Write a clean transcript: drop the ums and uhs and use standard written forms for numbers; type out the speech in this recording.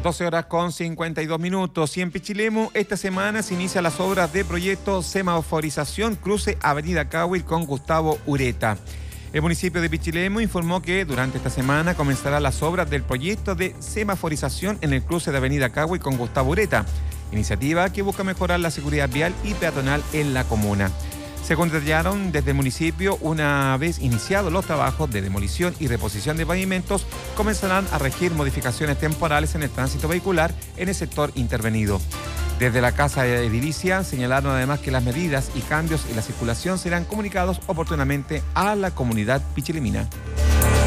12 horas con 52 minutos. Y en Pichilemu, esta semana se inician las obras de proyecto semaforización cruce Avenida Cahuil con Gustavo Ureta. El municipio de Pichilemu informó que durante esta semana comenzarán las obras del proyecto de semaforización en el cruce de Avenida Cahuil con Gustavo Ureta, iniciativa que busca mejorar la seguridad vial y peatonal en la comuna. Según detallaron desde el municipio, una vez iniciados los trabajos de demolición y reposición de pavimentos, comenzarán a regir modificaciones temporales en el tránsito vehicular en el sector intervenido. Desde la Casa Edilicia señalaron además que las medidas y cambios en la circulación serán comunicados oportunamente a la comunidad pichilemina.